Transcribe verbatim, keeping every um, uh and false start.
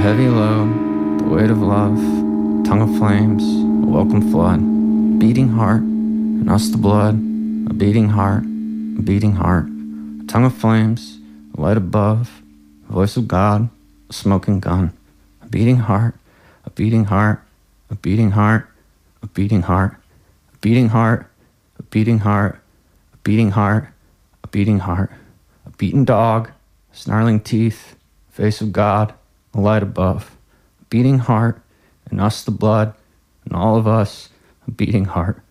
heavy load, the weight of love, tongue of flames, a welcome flood, beating heart, and us the blood, a beating heart, a beating heart, a tongue of flames, a light above, a voice of God, a smoking gun, a beating heart, a beating heart, a beating heart, a beating heart, a beating heart, a beating heart, a beating heart, a beating heart, a beaten dog, snarling teeth, face of God, a light above, a beating heart, and us the blood, and all of us, a beating heart,